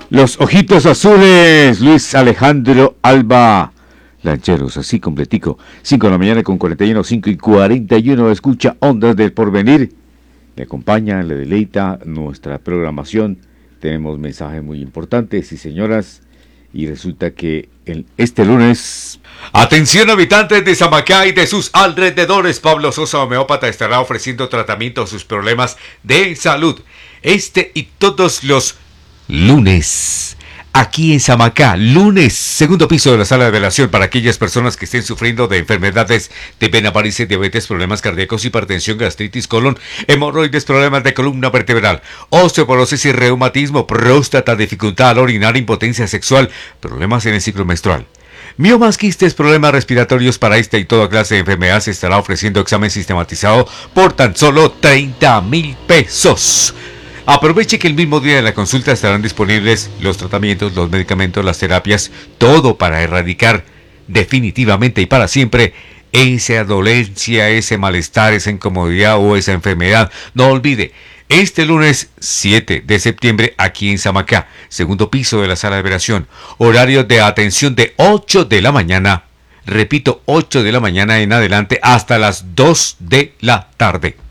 Los ojitos azules, Luis Alejandro Alba. Lancheros, así completico. 5 de la mañana con 41, 5 y 41. Escucha Ondas del Porvenir. Le acompaña, le deleita nuestra programación. Tenemos mensajes muy importantes, sí señoras. Y resulta que este lunes... Atención habitantes de Samacá y de sus alrededores. Pablo Sosa, homeópata, estará ofreciendo tratamiento a sus problemas de salud. Este y todos los lunes. Aquí en Samacá, lunes, segundo piso de la sala de velación para aquellas personas que estén sufriendo de enfermedades de vena, varices, diabetes, problemas cardíacos, hipertensión, gastritis, colon, hemorroides, problemas de columna vertebral, osteoporosis y reumatismo, próstata, dificultad al orinar, impotencia sexual, problemas en el ciclo menstrual. Miomas, quistes, problemas respiratorios. Para esta y toda clase de enfermedades se estará ofreciendo examen sistematizado por tan solo 30,000 pesos. Aproveche que el mismo día de la consulta estarán disponibles los tratamientos, los medicamentos, las terapias, todo para erradicar definitivamente y para siempre esa dolencia, ese malestar, esa incomodidad o esa enfermedad. No olvide, este lunes 7 de septiembre aquí en Samacá, segundo piso de la sala de velación, horario de atención de 8 de la mañana, repito, 8 de la mañana en adelante hasta las 2 de la tarde.